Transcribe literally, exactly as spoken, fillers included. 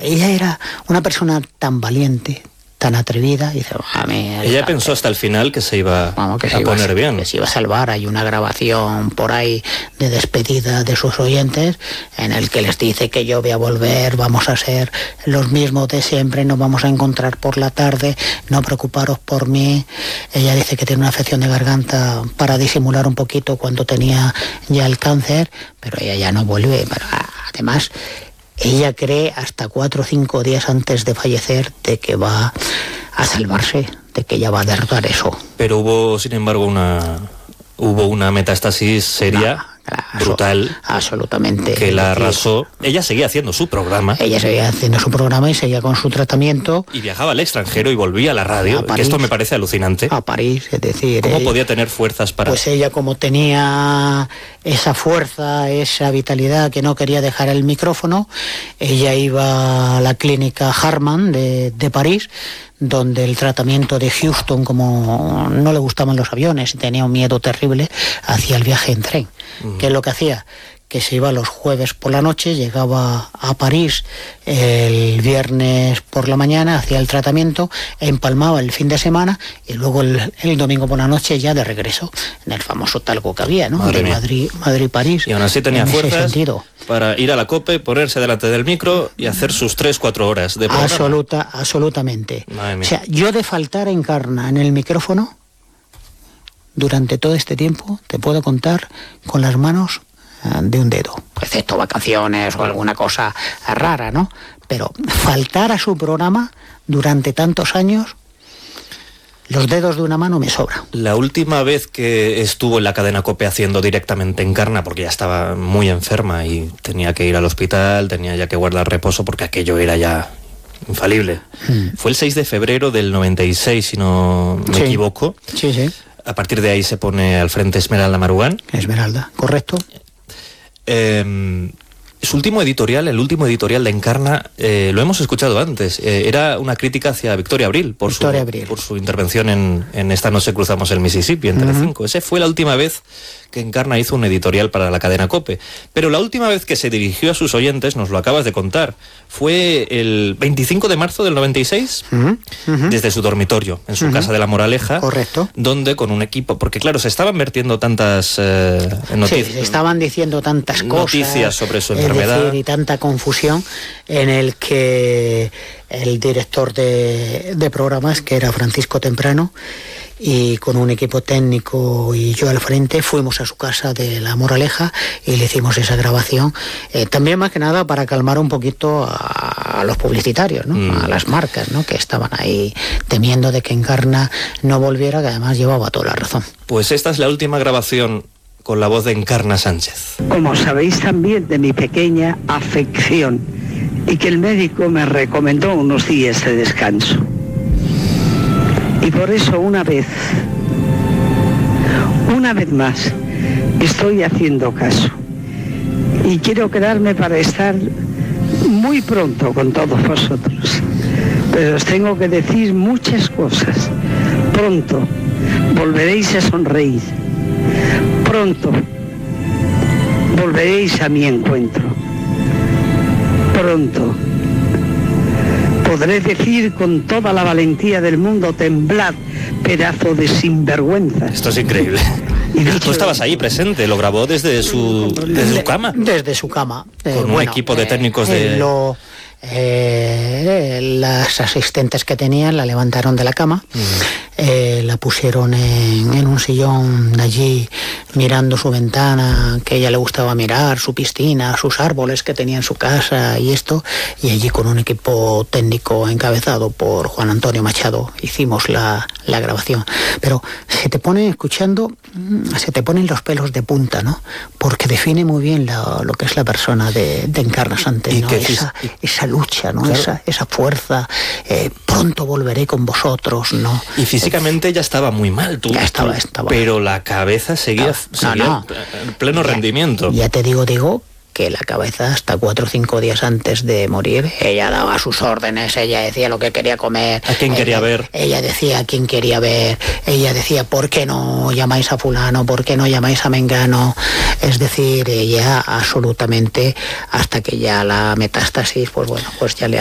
ella era una persona tan valiente, tan atrevida, y dice, a mí, ella esta, pensó hasta el final que se iba vamos, que a se iba poner a, bien. Que se iba a salvar. Hay una grabación por ahí de despedida de sus oyentes en el que les dice que yo voy a volver, vamos a ser los mismos de siempre, nos vamos a encontrar por la tarde, no preocuparos por mí. Ella dice que tiene una afección de garganta para disimular un poquito cuando tenía ya el cáncer, pero ella ya no vuelve. Además, ella cree hasta cuatro o cinco días antes de fallecer de que va a salvarse, de que ella va a derrotar eso. Pero hubo, sin embargo, una hubo una metástasis seria, no, claro, brutal, absolutamente, que la arrasó. Ella seguía haciendo su programa. Ella seguía haciendo su programa y seguía con su tratamiento. Y viajaba al extranjero y volvía a la radio. A París, esto me parece alucinante. A París, es decir... ¿Cómo ella, podía tener fuerzas para...? Pues ella, como tenía esa fuerza, esa vitalidad, que no quería dejar el micrófono, ella iba a la clínica Harman de, de París, donde el tratamiento de Houston, como no le gustaban los aviones y tenía un miedo terrible, hacía el viaje en tren. Uh-huh. ¿Qué es lo que hacía? Que se iba los jueves por la noche, llegaba a París el viernes por la mañana, hacía el tratamiento, empalmaba el fin de semana y luego el, el domingo por la noche ya de regreso, en el famoso talgo que había, ¿no? Madre de Madrid, Madrid-París. Y aún así tenía fuerzas para ir a la COPE, ponerse delante del micro y hacer sus tres, cuatro horas de programa. Absoluta, absolutamente. O sea, yo de faltar a Encarna en el micrófono, durante todo este tiempo, te puedo contar con las manos de un dedo, excepto vacaciones o alguna cosa rara, ¿no? Pero faltar a su programa durante tantos años, los dedos de una mano me sobra. La última vez que estuvo en la cadena COPE haciendo directamente Encarna, porque ya estaba muy enferma y tenía que ir al hospital, tenía ya que guardar reposo porque aquello era ya infalible. Hmm. Fue el seis de febrero del noventa y seis, si no me sí. equivoco. Sí, sí. A partir de ahí se pone al frente Esmeralda Marugán. Esmeralda, correcto. Eh, su último editorial, el último editorial de Encarna, eh, lo hemos escuchado antes, eh, era una crítica hacia Victoria Abril por, Victoria su, Abril. por su intervención en, en Esta noche cruzamos el Mississippi en Telecinco. Uh-huh. Esa fue la última vez que Encarna hizo un editorial para la cadena COPE. Pero la última vez que se dirigió a sus oyentes, nos lo acabas de contar, fue el veinticinco de marzo del noventa y seis, uh-huh. Uh-huh. desde su dormitorio, en su uh-huh. casa de La Moraleja. Correcto. Donde con un equipo, porque claro, se estaban vertiendo tantas eh, noticias. Sí, se estaban diciendo tantas cosas. Noticias sobre su es enfermedad. Decir, y tanta confusión, en el que el director de, de programas, que era Francisco Temprano, y con un equipo técnico y yo al frente, fuimos a su casa de La Moraleja y le hicimos esa grabación, eh, también más que nada para calmar un poquito a, a los publicitarios, ¿no? Mm. A las marcas, ¿no? Que estaban ahí temiendo de que Encarna no volviera, que además llevaba toda la razón. Pues esta es la última grabación con la voz de Encarna Sánchez. Como sabéis también de mi pequeña afección y que el médico me recomendó unos días de descanso. Y por eso una vez, una vez más, estoy haciendo caso. Y quiero quedarme para estar muy pronto con todos vosotros. Pero os tengo que decir muchas cosas. Pronto volveréis a sonreír. Pronto volveréis a mi encuentro. Pronto podré decir con toda la valentía del mundo: temblad, pedazo de sinvergüenza. Esto es increíble. Y tú estabas ahí presente, lo grabó desde su, desde su cama. Desde su cama. Eh, con un bueno, equipo de técnicos eh, de... Lo, eh, las asistentes que tenían la levantaron de la cama, uh-huh. eh, la pusieron en, en un sillón de allí, mirando su ventana, que a ella le gustaba mirar, su piscina, sus árboles que tenía en su casa y esto, y allí con un equipo técnico encabezado por Juan Antonio Machado hicimos la, la grabación. Pero se te pone escuchando, se te ponen los pelos de punta, ¿no? Porque define muy bien la, lo que es la persona de, de Encarna Sánchez, ¿no? Esa, esa lucha, ¿no? Claro. Esa, esa fuerza, eh, pronto volveré con vosotros, ¿no? Y físicamente ya estaba muy mal, tú. Ya estaba, estaba. Pero la cabeza seguía, estaba, seguía no, no. en pleno ya, rendimiento. Ya te digo, digo, que la cabeza hasta cuatro o cinco días antes de morir, ella daba sus órdenes, ella decía lo que quería comer. ¿A quién ella, quería ver? Ella decía a quién quería ver, ella decía, ¿por qué no llamáis a fulano? ¿Por qué no llamáis a mengano? Es decir, ella absolutamente, hasta que ya la metástasis, pues bueno, pues ya le